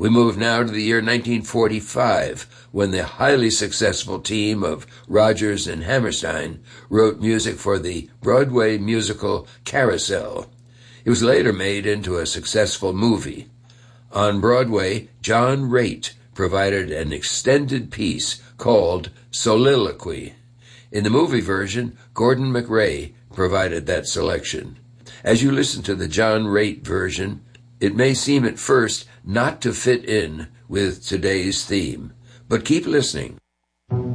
We move now to the year 1945, when the highly successful team of Rodgers and Hammerstein wrote music for the Broadway musical Carousel. It was later made into a successful movie. On Broadway, John Raitt provided an extended piece called Soliloquy. In the movie version, Gordon MacRae provided that selection. As you listen to the John Raitt version, it may seem at first not to fit in with today's theme, but keep listening.